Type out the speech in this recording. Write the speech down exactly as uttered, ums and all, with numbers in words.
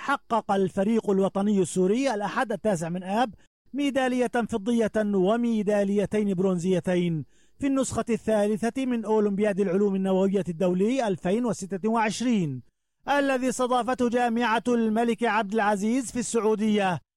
حقق الفريق الوطني السوري الأحد التاسع من آب ميدالية فضية وميداليتين برونزيتين في النسخة الثالثة من أولمبياد العلوم النووية الدولي ألفين وستة وعشرين الذي استضافته جامعة الملك عبد العزيز في السعودية